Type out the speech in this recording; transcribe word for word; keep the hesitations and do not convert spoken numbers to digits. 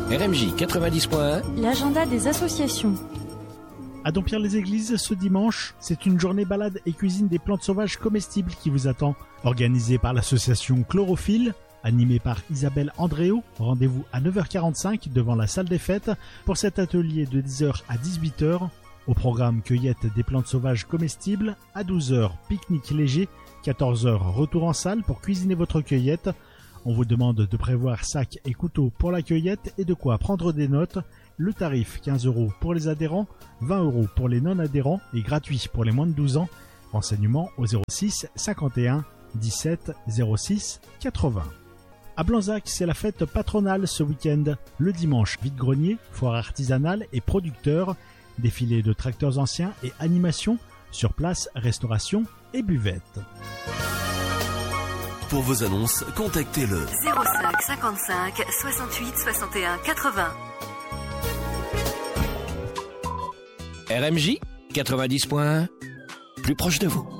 R M J quatre-vingt-dix point un, l'agenda des associations. À Dompierre-les-Églises, ce dimanche, c'est une journée balade et cuisine des plantes sauvages comestibles qui vous attend. Organisée par l'association Chlorophylle, animée par Isabelle Andréo, rendez-vous à neuf heures quarante-cinq devant la salle des fêtes pour cet atelier de dix heures à dix-huit heures. Au programme cueillette des plantes sauvages comestibles, à douze heures pique-nique léger, quatorze heures retour en salle pour cuisiner votre cueillette. On vous demande de prévoir sac et couteau pour la cueillette et de quoi prendre des notes. Le tarif quinze euros pour les adhérents, vingt euros pour les non-adhérents et gratuit pour les moins de douze ans. Renseignements au zéro six cinquante et un dix-sept zéro six quatre-vingts. À Blanzac, c'est la fête patronale ce week-end. Le dimanche, vide-grenier, foire artisanale et producteurs, défilé de tracteurs anciens et animation, sur place, restauration et buvette. Pour vos annonces, contactez le zéro cinq cinquante-cinq soixante-huit soixante et un quatre-vingts. R M J quatre-vingt-dix point un, plus proche de vous.